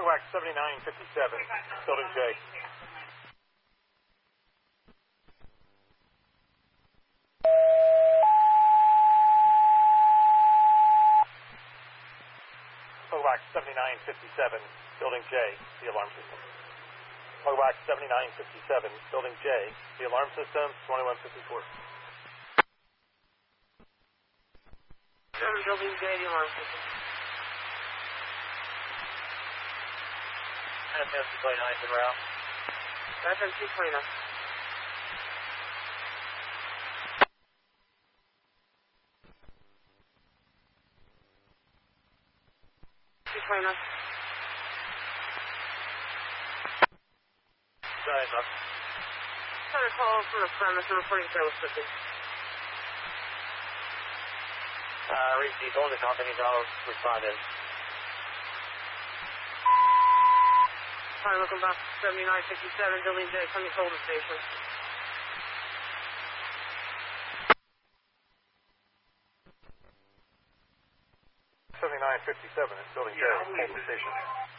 Wax 7957, Building J. Wax 7957, Building J, the alarm system. Wax 7957, Building J, the alarm system, 2154. Building J, the alarm system. FM 229 to route. FM 229. Sorry, Buck. Trying to call from the premise and reporting service quickly. Reach the only companies I'll respond in. Hi, welcome back to 7957, Building J, coming to the station. 7957, Building J, hold the station.